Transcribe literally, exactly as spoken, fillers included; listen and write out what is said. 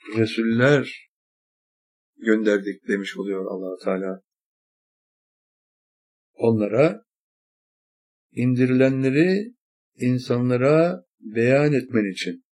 Resuller gönderdik demiş oluyor Allah Teala. Onlara indirilenleri insanlara beyan etmen için.